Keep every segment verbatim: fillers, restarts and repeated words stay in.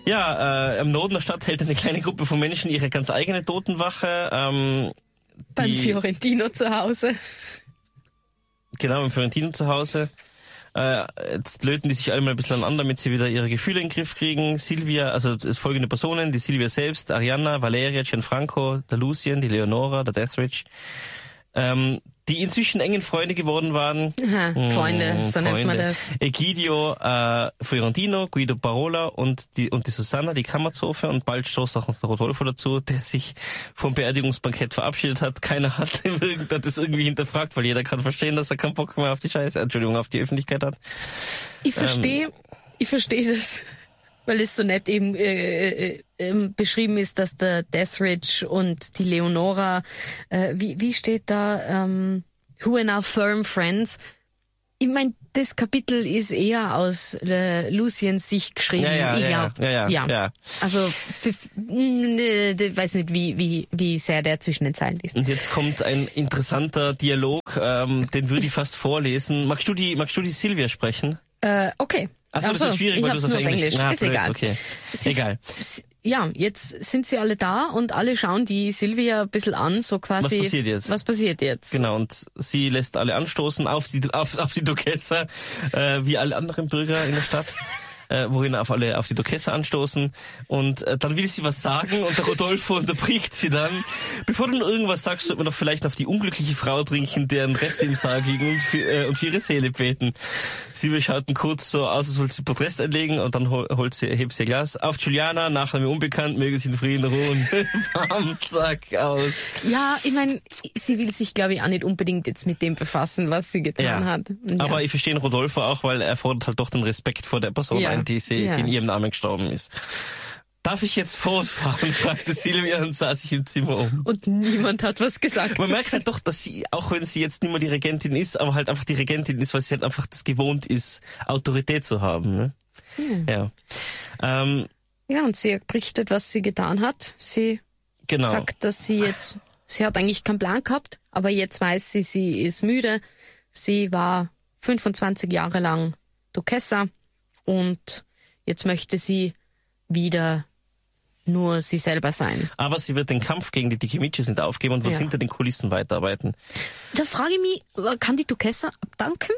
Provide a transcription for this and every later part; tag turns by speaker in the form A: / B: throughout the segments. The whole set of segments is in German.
A: Ja, äh, im Norden der Stadt hält eine kleine Gruppe von Menschen ihre ganz eigene Totenwache. Ähm,
B: Beim Fiorentino zu Hause.
A: Genau, beim Fiorentino zu Hause. Äh, jetzt löten die sich alle mal ein bisschen an, damit sie wieder ihre Gefühle in den Griff kriegen. Silvia, also es folgende Personen, die Silvia selbst, Arianna, Valeria, Gianfranco, der Lucien, die Leonora, der Deathridge, ähm, die inzwischen engen Freunde geworden waren.
B: Aha, Freunde, mmh, so Freunde. Nennt man das.
A: Egidio, äh, Fiorentino, Guido Parola und die und die Susanna, die Kammerzofe, und bald stoßt auch noch der Rodolfo dazu, der sich vom Beerdigungsbankett verabschiedet hat. Keiner hat, hat das irgendwie hinterfragt, weil jeder kann verstehen, dass er keinen Bock mehr auf die Scheiße, Entschuldigung, auf die Öffentlichkeit hat.
B: Ich verstehe, ähm, ich verstehe das, weil es so nett eben äh, äh, beschrieben ist, dass der Deathridge und die Leonora, äh, wie, wie steht da, ähm, who are now firm friends. Ich meine, das Kapitel ist eher aus äh, Luciens Sicht geschrieben.
A: Ja, ja,
B: ich glaube,
A: ja, ja, ja, ja.
B: Also, für, ne, ich weiß nicht, wie, wie, wie sehr der zwischen den Zeilen ist.
A: Und jetzt kommt ein interessanter Dialog, ähm, den würde ich fast vorlesen. Magst du die, magst du die Silvia sprechen?
B: Äh, okay.
A: Achso, das ist schwierig, weil du es auf Englisch...
B: Englisch.
A: Ah,
B: ist
A: blöd,
B: egal.
A: Okay.
B: Sie,
A: egal.
B: Ja, jetzt sind sie alle da und alle schauen die Silvia ein bisschen an, so quasi...
A: Was passiert jetzt?
B: Was passiert jetzt?
A: Genau, und sie lässt alle anstoßen auf die auf, auf die Duquesa, äh, wie alle anderen Bürger in der Stadt. Äh, worin auf alle auf die Duquesa anstoßen, und äh, dann will sie was sagen und der Rodolfo unterbricht sie dann. Bevor du irgendwas sagst, sollte man doch vielleicht auf die unglückliche Frau trinken, deren Reste im Sarg liegen, und für, äh, und für ihre Seele beten. Sie schaut kurz so aus, als wollte sie Protest einlegen, und dann holt sie, hebt sie ihr Glas. Auf Juliana, Nachname unbekannt, möge sie in Frieden ruhen. Bam, zack, aus.
B: Ja, ich meine, sie will sich, glaube ich, auch nicht unbedingt jetzt mit dem befassen, was sie getan
A: ja.
B: hat. Ja.
A: Aber ich verstehe Rodolfo auch, weil er fordert halt doch den Respekt vor der Person
B: ja.
A: ein, die, sie,
B: ja.
A: die in ihrem Namen gestorben ist. Darf ich jetzt fortfahren, fragte Silvia und sah sich im Zimmer um.
B: Und niemand hat was gesagt.
A: Man merkt halt doch, dass sie, auch wenn sie jetzt nicht mehr die Regentin ist, aber halt einfach die Regentin ist, weil sie halt einfach das gewohnt ist, Autorität zu haben. Ne? Hm. Ja. Ähm,
B: ja, und sie berichtet, was sie getan hat. Sie
A: genau.
B: sagt, dass sie jetzt, sie hat eigentlich keinen Plan gehabt, aber jetzt weiß sie, sie ist müde. Sie war fünfundzwanzig Jahre lang Duquesa und jetzt möchte sie wieder nur sie selber sein.
A: Aber sie wird den Kampf gegen die Dikimichis nicht aufgeben und wird ja. hinter den Kulissen weiterarbeiten.
B: Da frage ich mich, kann die Duquesa abdanken?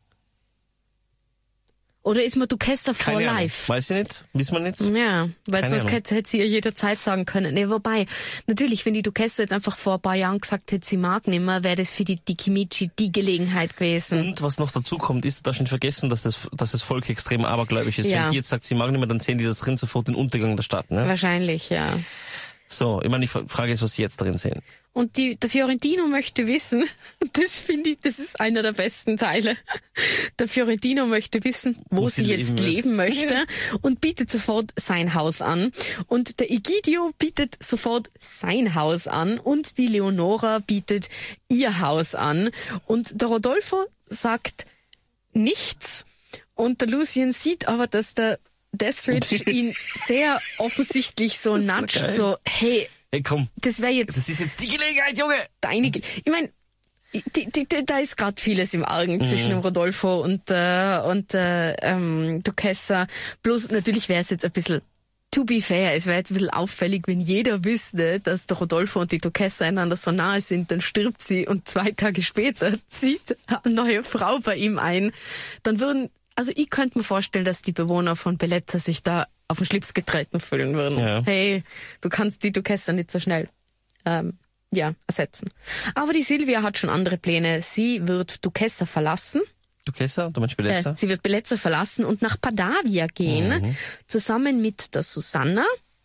B: Oder ist man Duquesa for
A: Keine
B: life?
A: Ahnung. Weiß ich nicht, wissen wir nicht.
B: Ja, weil
A: Keine
B: sonst hätte, hätte sie ja jederzeit sagen können. Nee, wobei, natürlich, wenn die Duquesa jetzt einfach vor ein paar Jahren gesagt hätte, sie mag nimmer, wäre das für die Dikimichi die Gelegenheit gewesen.
A: Und was noch dazu kommt, ist, du darfst nicht vergessen, dass das, dass das Volk extrem abergläubisch ist.
B: Ja.
A: Wenn die jetzt sagt, sie mag nimmer, dann sehen die das drin sofort den Untergang der Stadt. Ne?
B: Wahrscheinlich, ja.
A: So, ich meine, die Frage ist, was sie jetzt drin sehen.
B: Und die, der Fiorentino möchte wissen, das finde ich, das ist einer der besten Teile. Der Fiorentino möchte wissen, wo, wo sie, sie jetzt leben, leben möchte ja. und bietet sofort sein Haus an. Und der Egidio bietet sofort sein Haus an und die Leonora bietet ihr Haus an. Und der Rodolfo sagt nichts und der Lucien sieht aber, dass der Deathridge ihn sehr offensichtlich so natscht, so, hey,
A: hey, komm,
B: das wäre jetzt...
A: Das ist jetzt die Gelegenheit, Junge!
B: Deine Ge- ich meine, da ist gerade vieles im Argen mhm. zwischen dem Rodolfo und, äh, und äh, ähm, Duquesa. Bloß natürlich wäre es jetzt ein bisschen, to be fair, es wäre jetzt ein bisschen auffällig, wenn jeder wüsste, dass der Rodolfo und die Duquesa einander so nahe sind, dann stirbt sie und zwei Tage später zieht eine neue Frau bei ihm ein. Dann würden... Also ich könnte mir vorstellen, dass die Bewohner von Bellezza sich da auf den Schlips getreten fühlen würden. Ja. Hey, du kannst die Duquesa nicht so schnell ähm, ja, ersetzen. Aber die Silvia hat schon andere Pläne. Sie wird Duquesa verlassen.
A: Duquesa? Du meinst Bellezza?
B: Äh, sie wird Bellezza verlassen und nach Padavia gehen, mhm. zusammen mit der Susanna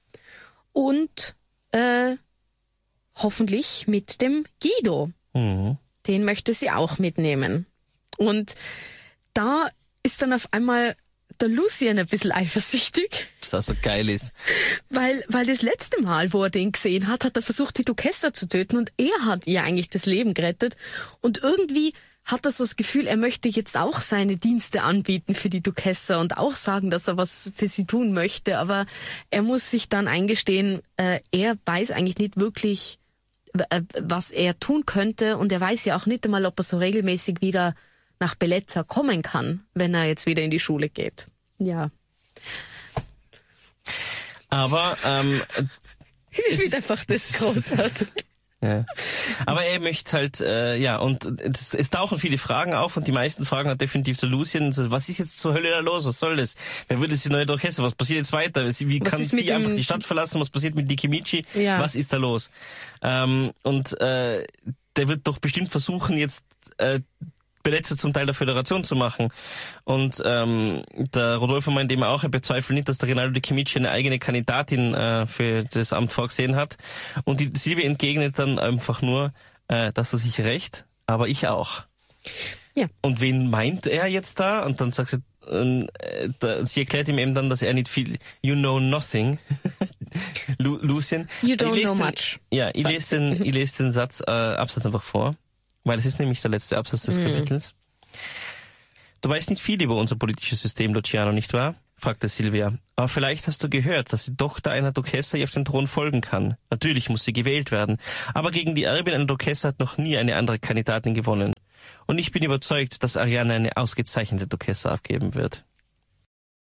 B: und äh, hoffentlich mit dem Guido.
A: Mhm.
B: Den möchte sie auch mitnehmen. Und da ist dann auf einmal der Lucien ein bisschen eifersüchtig.
A: Was auch so geil ist.
B: Weil, weil das letzte Mal, wo er den gesehen hat, hat er versucht, die Duquesa zu töten und er hat ihr eigentlich das Leben gerettet. Und irgendwie hat er so das Gefühl, er möchte jetzt auch seine Dienste anbieten für die Duquesa und auch sagen, dass er was für sie tun möchte. Aber er muss sich dann eingestehen, äh, er weiß eigentlich nicht wirklich, äh, was er tun könnte. Und er weiß ja auch nicht einmal, ob er so regelmäßig wieder nach Bellezza kommen kann, wenn er jetzt wieder in die Schule geht. Ja.
A: Aber ähm,
B: Ich finde einfach das großartig.
A: Ja. Aber er möchte halt, äh, ja, und es, es tauchen viele Fragen auf und die meisten Fragen hat definitiv der Lucien. So, was ist jetzt zur Hölle da los? Was soll das? Wer wird jetzt die neue Duchesse? Was passiert jetzt weiter? Wie kann sie einfach die Stadt verlassen? Was passiert mit Nicki Minaj?
B: Ja.
A: Was ist da los? Ähm, und äh, der wird doch bestimmt versuchen, jetzt äh, Beletzer zum Teil der Föderation zu machen. Und ähm, der Rodolfo meint eben auch, er bezweifelt nicht, dass der Rinaldo Nicki Minaj eine eigene Kandidatin äh, für das Amt vorgesehen hat. Und die Silvia entgegnet dann einfach nur, äh, dass er sich recht, aber ich auch.
B: Ja.
A: Und wen meint er jetzt da? Und dann sagt sie, äh, da, sie erklärt ihm eben dann, dass er nicht viel, you know nothing, Lu, Lucien.
B: You don't know
A: den,
B: much.
A: Ja, ich lese den, ich lese den Satz, äh, Absatz einfach vor. Weil es ist nämlich der letzte Absatz des mhm. Kapitels. Du weißt nicht viel über unser politisches System, Luciano, nicht wahr? Fragte Silvia. Aber vielleicht hast du gehört, dass die Tochter einer Duchessa auf den Thron folgen kann. Natürlich muss sie gewählt werden. Aber gegen die Erbin einer Duchessa hat noch nie eine andere Kandidatin gewonnen. Und ich bin überzeugt, dass Ariane eine ausgezeichnete Duchessa abgeben wird.